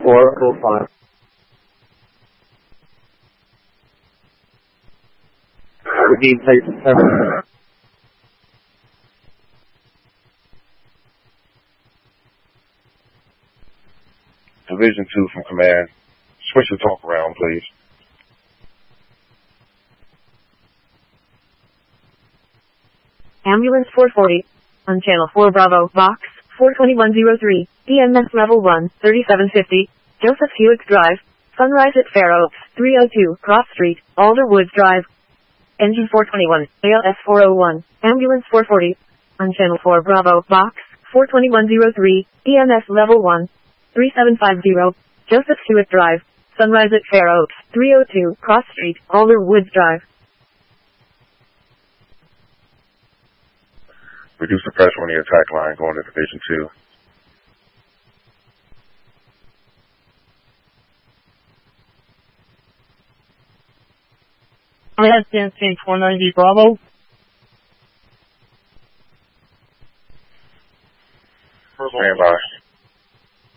405. We need place 7. Division 2 from command. Switch the talk around, please. Ambulance 440. On Channel 4 Bravo, Box 42103. EMS Level 1, 3750. Joseph Hewitt Drive. Sunrise at Fair Oaks, 302, Cross Street, Alder Woods Drive. Engine 421, ALS 401. Ambulance 440. On Channel 4 Bravo, Box 42103. EMS Level 1, 3750. Joseph Hewitt Drive. Sunrise at Fair Oaks, 302, Cross Street, Alder Woods Drive. Reduce the pressure on the attack line going to Division 2. I have Stand 490 Bravo. Stand by.